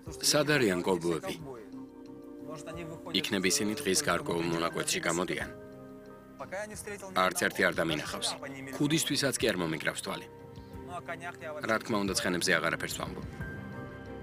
სად არიან კოლბოები? იქნებ ისინი დღის გარკვეულ მონაკვეთში გამოდიან. არც ერთი არ დამინახავს. ქუდისთვისაც კი არ მომიკრავს თვალი. რა თქმა უნდა, ცხენებზე აღარაფერს ვამბობ.